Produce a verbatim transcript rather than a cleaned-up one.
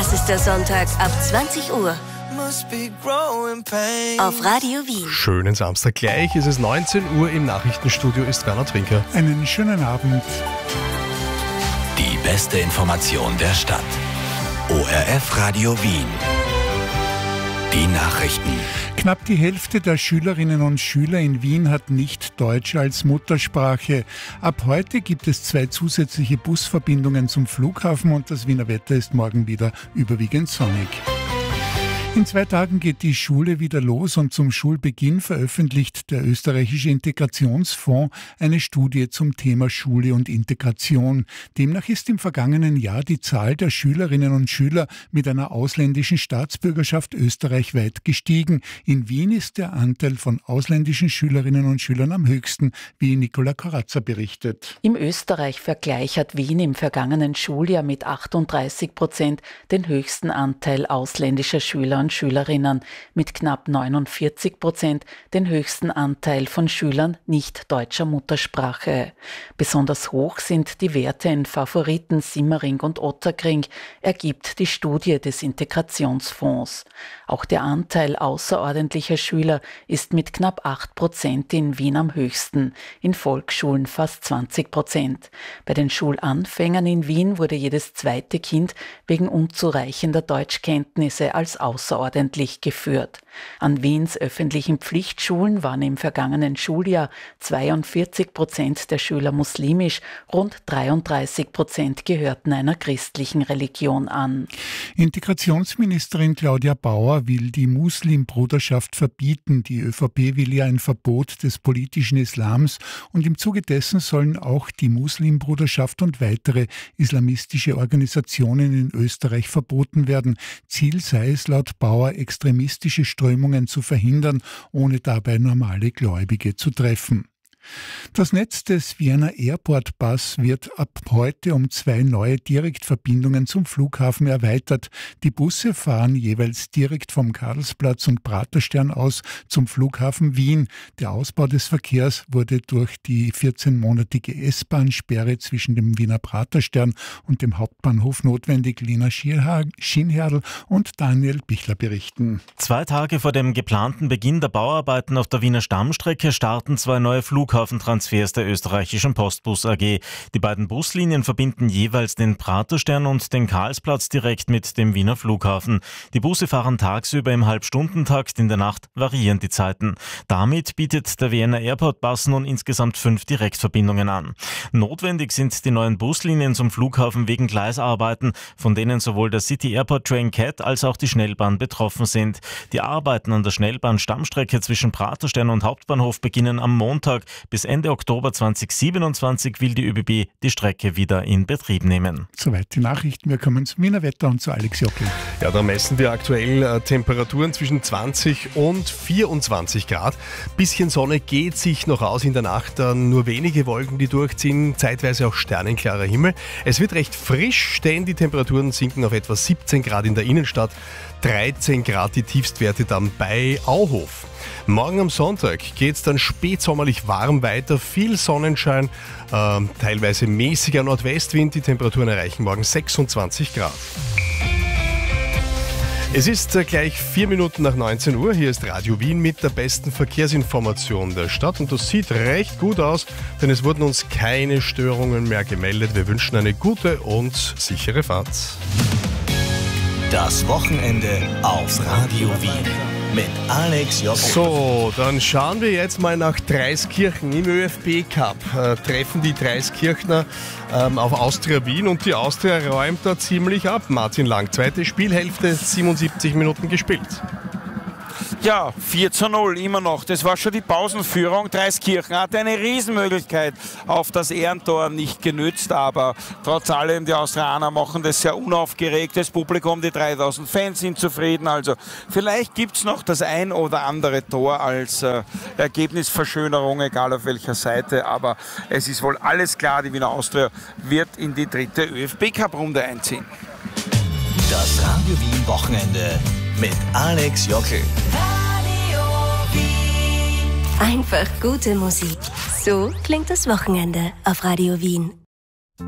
Das ist der Sonntag ab zwanzig Uhr. Auf Radio Wien. Schönen Samstag gleich, ist es neunzehn Uhr, im Nachrichtenstudio ist Werner Trinker. Einen schönen Abend. Die beste Information der Stadt. O R F Radio Wien. Die Nachrichten. Knapp die Hälfte der Schülerinnen und Schüler in Wien hat nicht Deutsch als Muttersprache. Ab heute gibt es zwei zusätzliche Busverbindungen zum Flughafen und das Wiener Wetter ist morgen wieder überwiegend sonnig. In zwei Tagen geht die Schule wieder los und zum Schulbeginn veröffentlicht der österreichische Integrationsfonds eine Studie zum Thema Schule und Integration. Demnach ist im vergangenen Jahr die Zahl der Schülerinnen und Schüler mit einer ausländischen Staatsbürgerschaft österreichweit gestiegen. In Wien ist der Anteil von ausländischen Schülerinnen und Schülern am höchsten, wie Nicola Corazza berichtet. Im Österreich-Vergleich hat Wien im vergangenen Schuljahr mit achtunddreißig Prozent den höchsten Anteil ausländischer Schüler und Schülerinnen, mit knapp neunundvierzig Prozent den höchsten Anteil von Schülern nicht deutscher Muttersprache. Besonders hoch sind die Werte in Favoriten, Simmering und Ottakring, ergibt die Studie des Integrationsfonds. Auch der Anteil außerordentlicher Schüler ist mit knapp acht Prozent in Wien am höchsten, in Volksschulen fast zwanzig Prozent. Bei den Schulanfängern in Wien wurde jedes zweite Kind wegen unzureichender Deutschkenntnisse als außerordentlich geführt. An Wiens öffentlichen Pflichtschulen waren im vergangenen Schuljahr zweiundvierzig Prozent der Schüler muslimisch, rund dreiunddreißig Prozent gehörten einer christlichen Religion an. Integrationsministerin Claudia Bauer will die Muslimbruderschaft verbieten. Die ÖVP will ja ein Verbot des politischen Islams und im Zuge dessen sollen auch die Muslimbruderschaft und weitere islamistische Organisationen in Österreich verboten werden. Ziel sei es laut Bauer, extremistische Strömungen zu verhindern, ohne dabei normale Gläubige zu treffen. Das Netz des Vienna Airport Bus wird ab heute um zwei neue Direktverbindungen zum Flughafen erweitert. Die Busse fahren jeweils direkt vom Karlsplatz und Praterstern aus zum Flughafen Wien. Der Ausbau des Verkehrs wurde durch die vierzehnmonatige S-Bahn-Sperre zwischen dem Wiener Praterstern und dem Hauptbahnhof notwendig. Lena Schienherrl und Daniel Bichler berichten. Zwei Tage vor dem geplanten Beginn der Bauarbeiten auf der Wiener Stammstrecke starten zwei neue Flughafentransfers der österreichischen Postbus A G. Die beiden Buslinien verbinden jeweils den Praterstern und den Karlsplatz direkt mit dem Wiener Flughafen. Die Busse fahren tagsüber im Halbstundentakt, in der Nacht variieren die Zeiten. Damit bietet der Vienna Airport Bus nun insgesamt fünf Direktverbindungen an. Notwendig sind die neuen Buslinien zum Flughafen wegen Gleisarbeiten, von denen sowohl der City Airport Train Cat als auch die Schnellbahn betroffen sind. Die Arbeiten an der Schnellbahn-Stammstrecke zwischen Praterstern und Hauptbahnhof beginnen am Montag. Bis Ende Oktober zweitausendsiebenundzwanzig will die ÖBB die Strecke wieder in Betrieb nehmen. Soweit die Nachrichten. Wir kommen zum Wiener Wetter und zu Alex Jockel. Ja, da messen wir aktuell äh, Temperaturen zwischen zwanzig und vierundzwanzig Grad. Bisschen Sonne geht sich noch aus in der Nacht, dann nur wenige Wolken, die durchziehen, zeitweise auch sternenklarer Himmel. Es wird recht frisch, denn die Temperaturen sinken auf etwa siebzehn Grad in der Innenstadt, dreizehn Grad die Tiefstwerte dann bei Auhof. Morgen am Sonntag geht es dann spätsommerlich warm weiter, viel Sonnenschein, äh, teilweise mäßiger Nordwestwind. Die Temperaturen erreichen morgen sechsundzwanzig Grad. Es ist äh, gleich vier Minuten nach neunzehn Uhr. Hier ist Radio Wien mit der besten Verkehrsinformation der Stadt. Und das sieht recht gut aus, denn es wurden uns keine Störungen mehr gemeldet. Wir wünschen eine gute und sichere Fahrt. Das Wochenende auf Radio Wien mit Alex Jockel. So, dann schauen wir jetzt mal nach Dreiskirchen. Im ÖFB Cup äh, treffen die Dreiskirchner ähm, auf Austria Wien und die Austria räumt da ziemlich ab. Martin Lang, zweite Spielhälfte, siebenundsiebzig Minuten gespielt. Ja, vier zu null immer noch. Das war schon die Pausenführung. Dreiskirchen hatte eine Riesenmöglichkeit auf das Ehrentor, nicht genützt, aber trotz allem, die Austrianer machen das sehr unaufgeregt. Das Publikum, die dreitausend Fans sind zufrieden. Also vielleicht gibt es noch das ein oder andere Tor als äh, Ergebnisverschönerung, egal auf welcher Seite. Aber es ist wohl alles klar, die Wiener Austria wird in die dritte ÖFB-Cup-Runde einziehen. Das Radio Wien Wochenende mit Alex Jockel. Einfach gute Musik. So klingt das Wochenende auf Radio Wien.